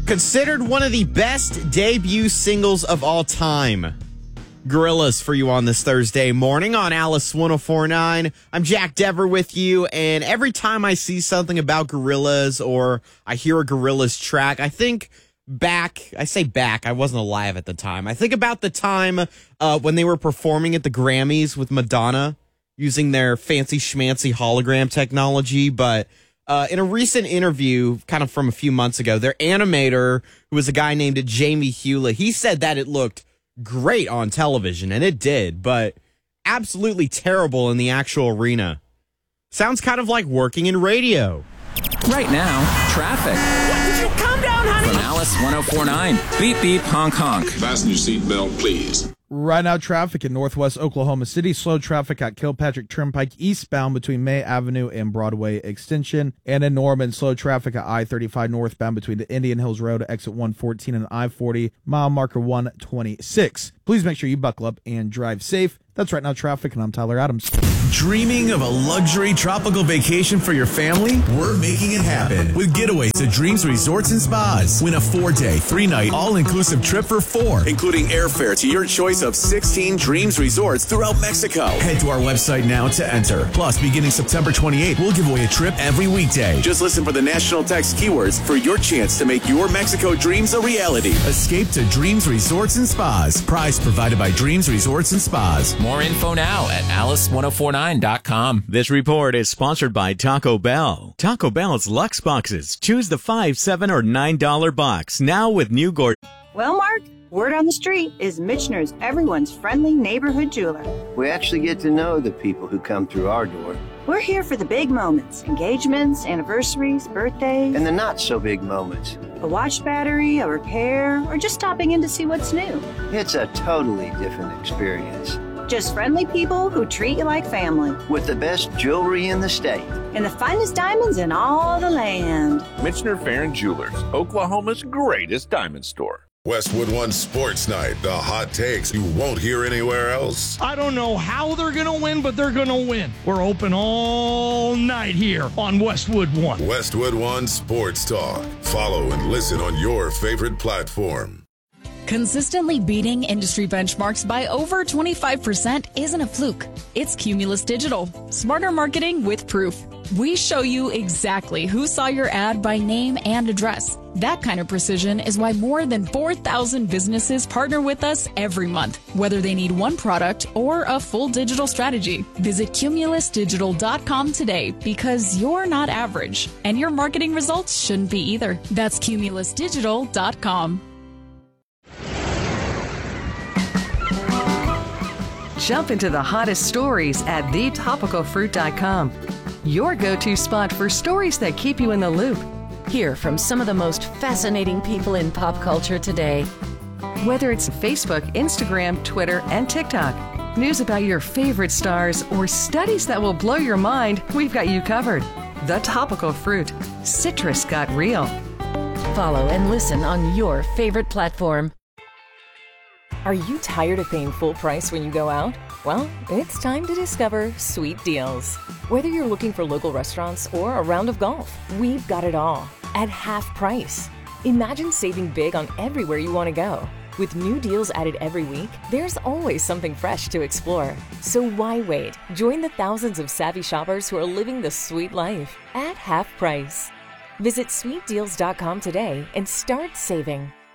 Considered one of the best debut singles of all time. Gorillaz for you on this Thursday morning on Alice 104.9. I'm Jack Dever with you, and every time I see something about Gorillaz or I hear a Gorillaz track, I think back. I say back. I wasn't alive at the time. I think about the time when they were performing at the Grammys with Madonna using their fancy schmancy hologram technology, but in a recent interview, kind of from a few months ago, their animator, who was a guy named Jamie Hewlett, he said that it looked great on television, and it did, but absolutely terrible in the actual arena. Sounds kind of like working in radio. Right now, traffic. Would you calm down, honey? From Alice 104.9. Beep, beep, honk, honk. Fasten your seatbelt, please. Right now, traffic in northwest Oklahoma City. Slow traffic at Kilpatrick Turnpike eastbound between May Avenue and Broadway Extension. And in Norman, slow traffic at I-35 northbound between the Indian Hills Road, exit 114, and I-40, mile marker 126. Please make sure you buckle up and drive safe. That's Right Now Traffic, and I'm Tyler Adams. Dreaming of a luxury tropical vacation for your family? We're making it happen with Getaways at Dreams Resorts and Spas. Win a 4-day, 3-night, all-inclusive trip for 4, including airfare to your choice of 16 Dreams Resorts throughout Mexico. Head to our website now to enter. Plus, beginning September 28th, we'll give away a trip every weekday. Just listen for the national text keywords for your chance to make your Mexico dreams a reality. Escape to Dreams Resorts and Spas. Prize provided by Dreams Resorts and Spas. More info now at alice1049.com. This report is sponsored by Taco Bell. Taco Bell's Luxe Boxes. Choose the $5, $7, or $9 box. Now with new Gordon. Well, Mark, word on the street is Michener's everyone's friendly neighborhood jeweler. We actually get to know the people who come through our door. We're here for the big moments, engagements, anniversaries, birthdays. And the not so big moments. A watch battery, a repair, or just stopping in to see what's new. It's a totally different experience. Just friendly people who treat you like family. With the best jewelry in the state. And the finest diamonds in all the land. Michener Farron Jewelers, Oklahoma's greatest diamond store. Westwood One Sports Night, the hot takes you won't hear anywhere else. I don't know how they're going to win, but they're going to win. We're open all night here on Westwood One. Westwood One Sports Talk. Follow and listen on your favorite platform. Consistently beating industry benchmarks by over 25% isn't a fluke. It's Cumulus Digital. Smarter marketing with proof. We show you exactly who saw your ad by name and address. That kind of precision is why more than 4,000 businesses partner with us every month, whether they need one product or a full digital strategy. Visit cumulusdigital.com today because you're not average, and your marketing results shouldn't be either. That's cumulusdigital.com. Jump into the hottest stories at thetopicalfruit.com. Your go-to spot for stories that keep you in the loop. Hear from some of the most fascinating people in pop culture today. Whether it's Facebook, Instagram, Twitter, and TikTok, news about your favorite stars, or studies that will blow your mind, we've got you covered. The Topical Fruit. Citrus got real. Follow and listen on your favorite platform. Are you tired of paying full price when you go out? Well, it's time to discover Sweet Deals. Whether you're looking for local restaurants or a round of golf, we've got it all at half price. Imagine saving big on everywhere you want to go. With new deals added every week, there's always something fresh to explore. So why wait? Join the thousands of savvy shoppers who are living the sweet life at half price. Visit sweetdeals.com today and start saving.